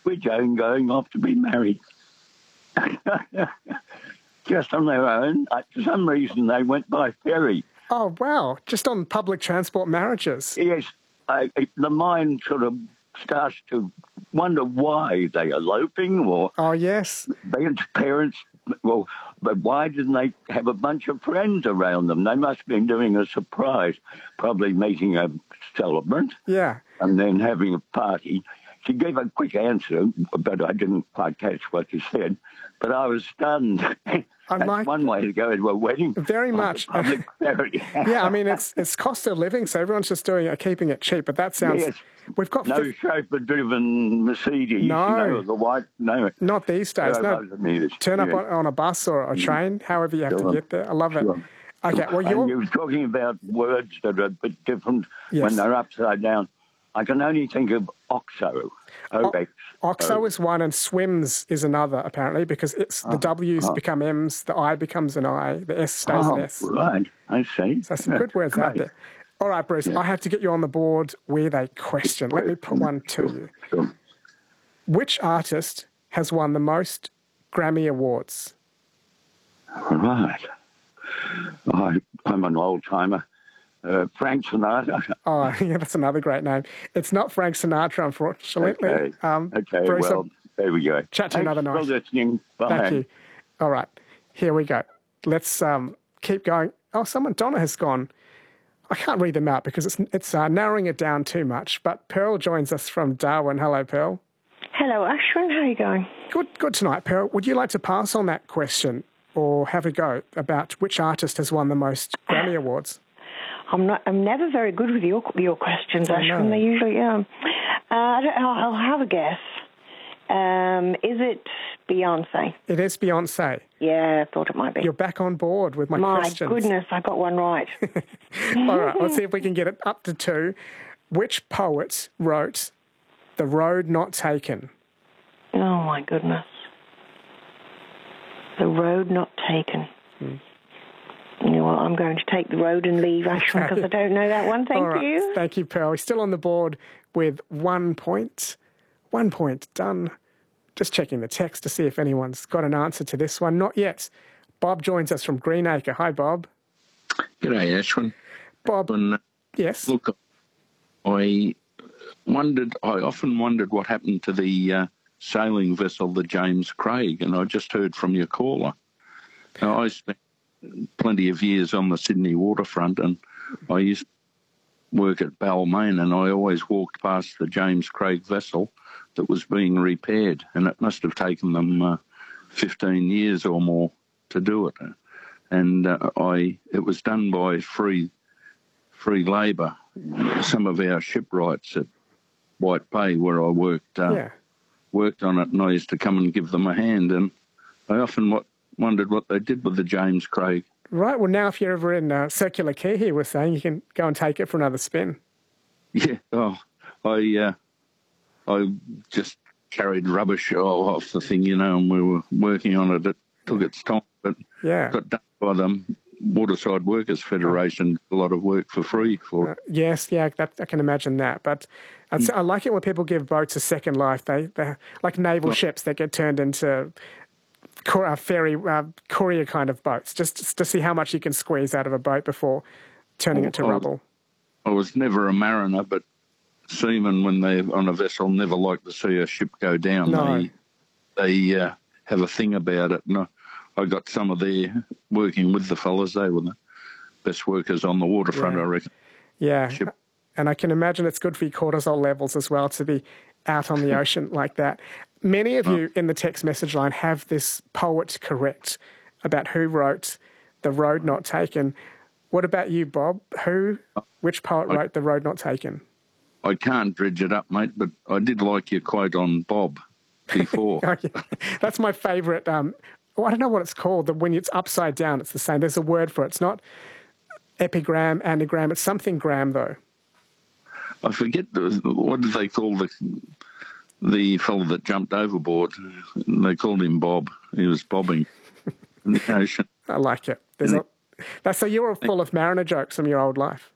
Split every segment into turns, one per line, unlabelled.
Squidgo going off to be married. Just on their own. For some reason, they went by ferry.
Oh, wow. Just on public transport marriages.
Yes. The mind sort of starts to wonder why they eloping or...
Oh, yes.
Their parents... Well, but why didn't they have a bunch of friends around them? They must have been doing a surprise, probably meeting a celebrant.
Yeah.
And then having a party. She gave a quick answer, but I didn't quite catch what she said. But I was stunned. That's one way to go to a wedding.
Very much.
Public ferry.
Yeah, I mean, it's cost of living, so everyone's just keeping it cheap. But that sounds...
Yes.
We've got
no chauffeur-driven Mercedes.
No.
The white... No.
Not these days. No. Turn up on a bus or a train, however you have to get there. I love it. Okay, well,
you were talking about words that are a bit different when they're upside down. I can only think of OXO.
OXO is one and SWIMS is another, apparently, because the W's become M's, the I becomes an I, the S stays an S.
Right, I see.
So some good words out there. All right, Bruce, I have to get you on the board with a question. Let me put one to you.
Sure.
Which artist has won the most Grammy Awards?
Right. I'm an old-timer. Frank Sinatra.
Oh, yeah, that's another great name. It's not Frank Sinatra, unfortunately.
Okay,
Bruce,
well, there we go.
Chat to you another night.
Thanks for listening. Bye.
Thank you. All right, here we go. Let's keep going. Oh, Donna has gone. I can't read them out because it's narrowing it down too much. But Pearl joins us from Darwin. Hello, Pearl.
Hello, Ashwin. How are you going?
Good tonight, Pearl. Would you like to pass on that question or have a go about which artist has won the most Grammy Awards?
I'm never very good with your questions, Ashwin. They usually I'll have a guess. Is it Beyonce?
It is Beyonce.
Yeah, I thought it might be.
You're back on board with my questions.
My goodness, I got one right.
All right, let's see if we can get it up to 2. Which poet wrote The Road Not Taken?
Oh, my goodness. The Road Not Taken. Yeah, well, I'm going to take the road and leave, Ashwin, because I don't know that one. Thank you.
Thank you, Pearl. We're still on the board with 1 point. 1 point done. Just checking the text to see if anyone's got an answer to this one. Not yet. Bob joins us from Greenacre. Hi, Bob.
G'day, Ashwin.
Bob, yes?
Look, I often wondered what happened to the sailing vessel, the James Craig, and I just heard from your caller. Now, I spent plenty of years on the Sydney waterfront, and I used to work at Balmain, and I always walked past the James Craig vessel that was being repaired, and it must have taken them 15 years or more to do it. And it was done by free labour. Some of our shipwrights at White Bay, where I worked on it, and I used to come and give them a hand, and I often wondered what they did with the James Craig.
Right, well, now if you're ever in Circular Quay, he was saying, you can go and take it for another spin.
Yeah, I just carried rubbish off the thing, and we were working on it. It took its time, but got done by the Waterside Workers Federation, a lot of work for free for it.
Yes, I can imagine that. But I like it when people give boats a second life. They're like naval ships that get turned into ferry courier kind of boats, just to see how much you can squeeze out of a boat before turning it to rubble.
I was never a mariner, but seamen, when they're on a vessel, never like to see a ship go down.
No.
They have a thing about it. And I got some of their working with the fellas. They were the best workers on the waterfront, I reckon.
Yeah, and I can imagine it's good for your cortisol levels as well to be out on the ocean like that. Many of you in the text message line have this poet correct about who wrote The Road Not Taken. What about you, Bob? Which poet wrote The Road Not Taken?
I can't dredge it up, mate, but I did like your quote on Bob before.
That's my favourite. I don't know what it's called. When it's upside down, it's the same. There's a word for it. It's not epigram, anagram. It's something gram, though.
I forget, what did they call the fellow that jumped overboard? They called him Bob. He was bobbing in the ocean.
I like it. So you're full of mariner jokes from your old life.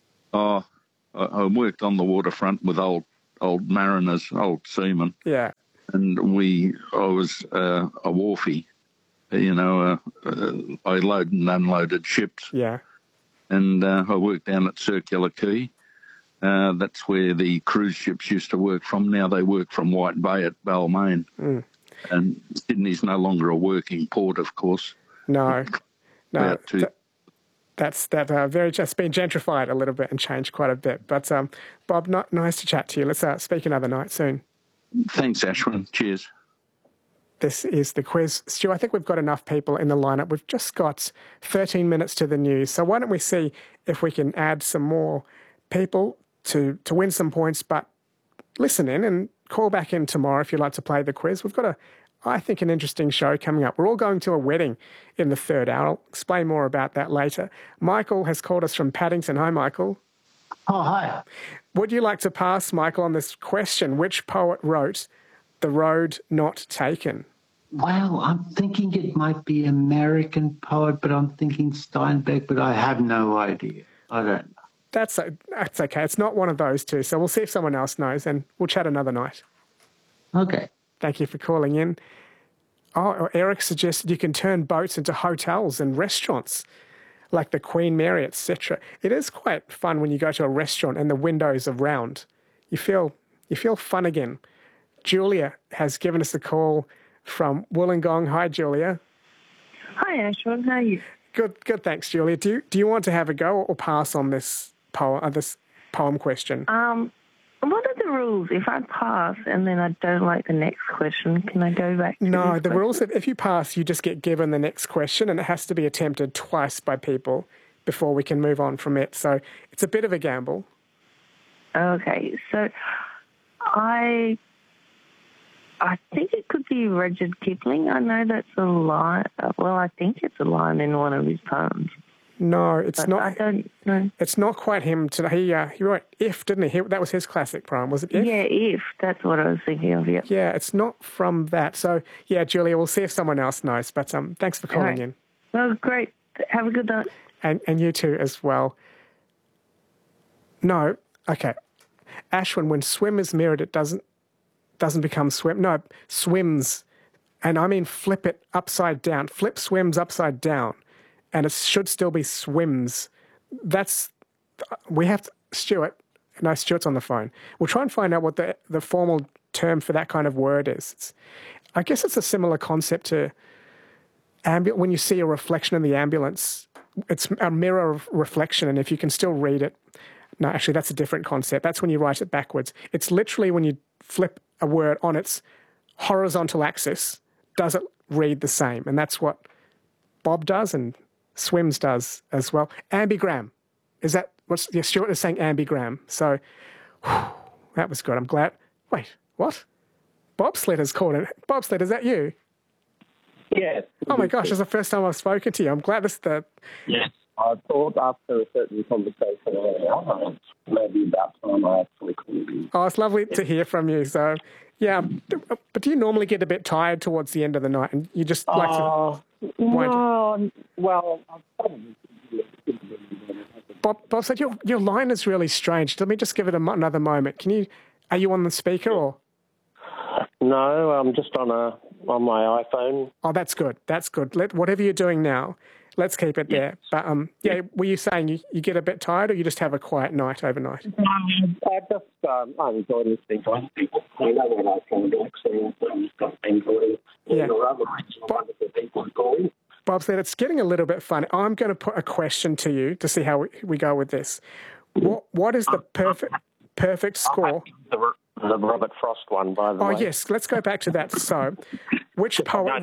Oh, I worked on the waterfront with old mariners, old seamen.
Yeah.
and I was a wharfie. You know, I loaded and unloaded ships.
Yeah.
And I worked down at Circular Quay. That's where the cruise ships used to work from. Now they work from White Bay at Balmain.
Mm.
And Sydney's no longer a working port, of course.
No. That's been gentrified a little bit and changed quite a bit. But Bob, nice to chat to you. Let's speak another night soon.
Thanks, Ashwin. Cheers.
This is the quiz. Stu, I think we've got enough people in the lineup. We've just got 13 minutes to the news. So why don't we see if we can add some more people to win some points, but listen in and call back in tomorrow if you'd like to play the quiz. We've got I think, an interesting show coming up. We're all going to a wedding in the third hour. I'll explain more about that later. Michael has called us from Paddington. Hi, Michael.
Oh, hi.
Would you like to pass, Michael, on this question? Which poet wrote The Road Not Taken?
Well, I'm thinking it might be American poet, but I'm thinking Steinbeck, but I have no idea. I don't know.
That's okay. It's not one of those two. So we'll see if someone else knows and we'll chat another night.
Okay.
Thank you for calling in. Oh, Eric suggested you can turn boats into hotels and restaurants like the Queen Mary, etc. It is quite fun when you go to a restaurant and the windows are round. You feel fun again. Julia has given us a call from Wollongong. Hi, Julia.
Hi, Ashwin. How are you?
Good. Thanks, Julia. Do you want to have a go or pass on this poem question?
What are the rules? If I pass and then I don't like the next question, can I go back to
No, the rules, if you pass, you just get given the next question and it has to be attempted twice by people before we can move on from it. So it's a bit of a gamble.
Okay, so I think it could be Rudyard Kipling. I know that's a line. Well, I think it's a line in one of his poems.
No, it's not.
I don't know.
It's not quite him today. He wrote If, didn't he? That was his classic poem, was it? If?
Yeah, If. That's what I was thinking of, yeah.
Yeah, it's not from that. So, yeah, Julia, we'll see if someone else knows. But thanks for calling in.
Well, great. Have a good night.
And you too as well. No, okay. Ashwin, when swim is mirrored, it doesn't become swim. No, swims. And I mean flip it upside down. Flip swims upside down. And it should still be swims. We have to, Stuart. No, Stuart's on the phone. We'll try and find out what the formal term for that kind of word is. I guess it's a similar concept to when you see a reflection in the ambulance, it's a mirror reflection, and if you can still read it, no, actually that's a different concept. That's when you write it backwards. It's literally when you flip a word on its horizontal axis, does it read the same? And that's what Bob does and Swims does as well. Ambigram. Is that Stuart is saying ambigram. So that was good. I'm glad. Wait, what? Bobsled is called it. Bobsled, is that you?
Yes.
Oh my gosh, it's the first time I've spoken to you. I'm glad this is the...
Yes. I thought after a certain conversation earlier, maybe about time I actually called you.
Oh, it's lovely to hear from you. So, yeah. But do you normally get a bit tired towards the end of the night and you just like to...
No, well, I've probably...
Bob said your line is really strange. Let me just give it another moment. Are you on the speaker or?
No, I'm just on my iPhone.
Oh, that's good. That's good. Whatever you're doing now, let's keep it there. But were you saying you get a bit tired or you just have a quiet night overnight?
I enjoy listening to other people. You know when I find accents and enjoy wonderful people calling.
Bob said it's getting a little bit fun. I'm going to put a question to you to see how we go with this. What is the perfect score?
The Robert Frost one, by the way.
Oh, yes. Let's go back to that. So, which poet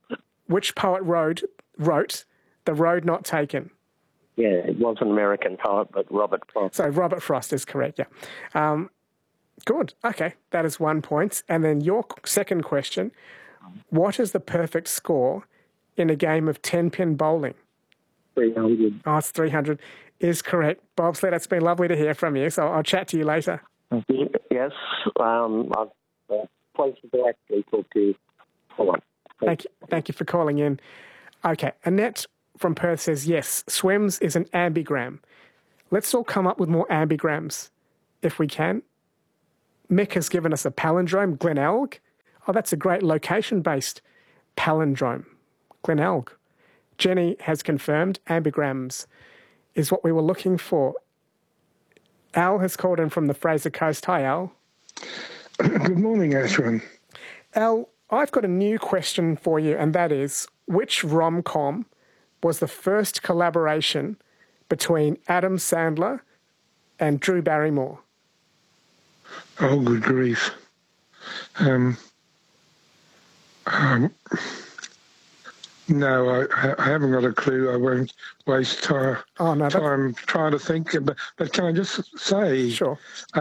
wrote The Road Not Taken?
Yeah, it was an American poet, but Robert Frost.
So, Robert Frost is correct, yeah. Good. Okay, that is 1 point. And then your second question, what is the perfect score in a game of 10-pin bowling?
300.
Oh, it's 300 is correct. Bob Sled, it's been lovely to hear from you, so I'll chat to you later.
Yes, I've places to actually talk to you. Hold on.
Thank you for calling in. Okay, Annette from Perth says, yes, swims is an ambigram. Let's all come up with more ambigrams if we can. Mick has given us a palindrome, Glenelg. Oh, that's a great location-based palindrome. Glenelg. Jenny has confirmed ambigrams is what we were looking for. Al has called in from the Fraser Coast. Hi, Al.
Good morning, Ashwin.
Al, I've got a new question for you, and that is, which rom-com was the first collaboration between Adam Sandler and Drew Barrymore?
Oh, good grief. No, I haven't got a clue. I won't waste time trying to think. But can I just say...
Sure.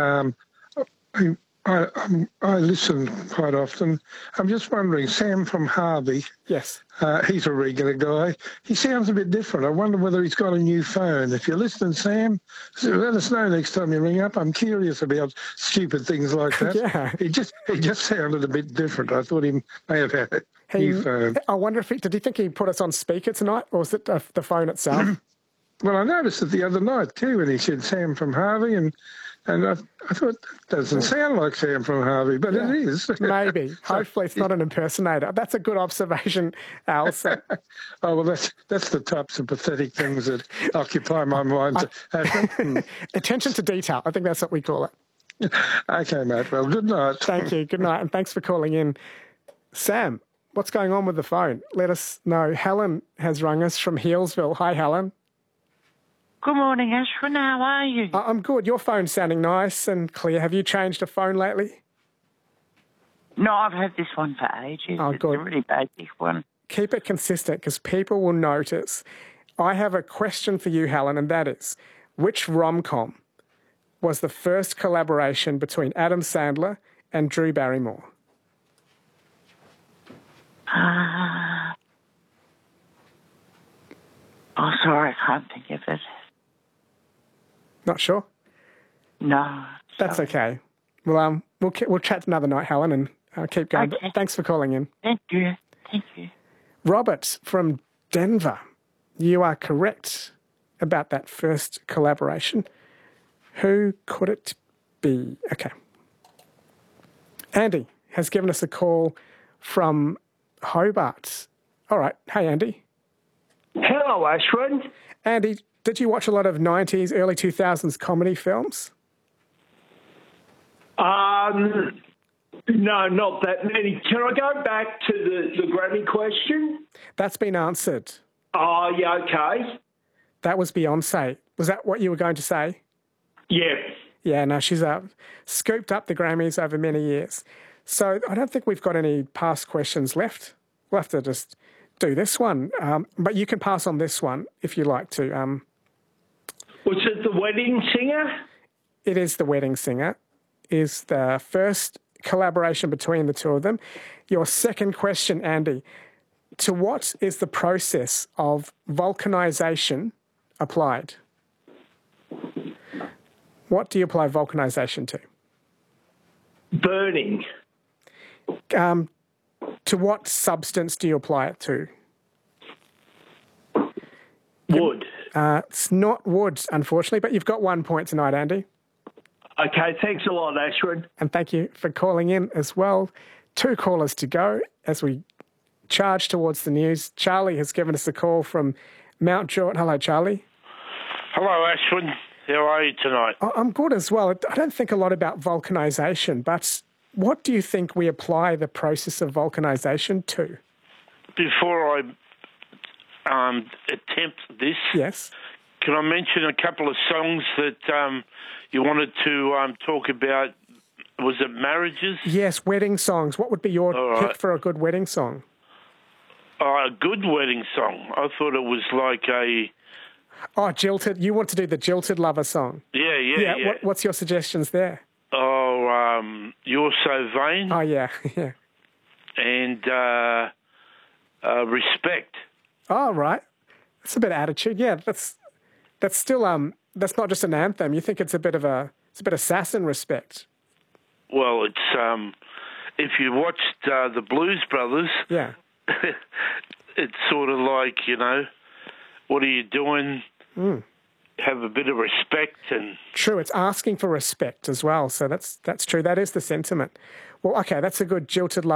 I listen quite often. I'm just wondering, Sam from Harvey.
Yes.
He's a regular guy. He sounds a bit different. I wonder whether he's got a new phone. If you're listening, Sam, let us know next time you ring up. I'm curious about stupid things like that.
Yeah.
He just sounded a bit different. I thought he may have had a new phone.
I wonder if did he think he put us on speaker tonight, or was it the phone itself?
Well, I noticed it the other night too when he said Sam from Harvey, and I thought, that doesn't sound like Sam from Harvey, but it is.
Maybe. Hopefully it's not an impersonator. That's a good observation, Al. So.
Oh, well, that's the types of pathetic things that occupy my mind.
Attention to detail. I think that's what we call it.
Okay, mate. Well, good night.
Thank you. Good night, and thanks for calling in. Sam, what's going on with the phone? Let us know. Helen has rung us from Healesville. Hi, Helen.
Good morning, Ashwin. How are you?
I'm good. Your phone's sounding nice and clear. Have you changed a phone lately?
No, I've had this one for ages.
Oh, good.
It's a really basic one.
Keep it consistent because people will notice. I have a question for you, Helen, and that is, which rom-com was the first collaboration between Adam Sandler and Drew Barrymore?
Oh, sorry, I can't think of it.
Not sure?
No.
That's okay. Well, we'll chat another night, Helen, and keep going.
Okay.
Thanks for calling in.
Thank you. Thank you.
Robert from Denver, you are correct about that first collaboration. Who could it be? Okay. Andy has given us a call from Hobart. All right. Hey, Andy.
Hello, Ashwin.
Andy, did you watch a lot of 90s, early 2000s comedy films?
No, not that many. Can I go back to the Grammy question?
That's been answered.
Oh, yeah, okay.
That was Beyonce. Was that what you were going to say?
Yeah.
Yeah, no, she's scooped up the Grammys over many years. So I don't think we've got any past questions left. We'll have to just do this one. But you can pass on this one if you like to.
Was it The Wedding Singer?
It is The Wedding Singer. Is the first collaboration between the two of them. Your second question, Andy. To what is the process of vulcanization applied? What do you apply vulcanization to?
Burning.
To what substance do you apply it to?
Wood.
It's not wood, unfortunately, but you've got 1 point tonight, Andy.
Okay, thanks a lot, Ashwin.
And thank you for calling in as well. 2 callers to go as we charge towards the news. Charlie has given us a call from Mount Druitt. Hello, Charlie.
Hello, Ashwin. How are you tonight?
I'm good as well. I don't think a lot about vulcanisation, but what do you think we apply the process of vulcanisation to?
Before I attempt this,
yes,
can I mention a couple of songs that you wanted to talk about? Was it marriages?
Yes, wedding songs. What would be your pick for a good wedding song?
A good wedding song. I thought it was like a...
Oh, Jilted. You want to do the Jilted Lover song?
Yeah.
What's your suggestions there?
Oh, You're So Vain.
Oh, yeah, yeah.
And Respect.
Oh, right. That's a bit of attitude. Yeah, that's still that's not just an anthem. You think it's a bit of sass and Respect.
Well, it's if you watched the Blues Brothers,
yeah,
it's sort of like, what are you doing? Have a bit of respect and...
True, it's asking for respect as well. So that's true. That is the sentiment. Well, okay, that's a good Jilted Love.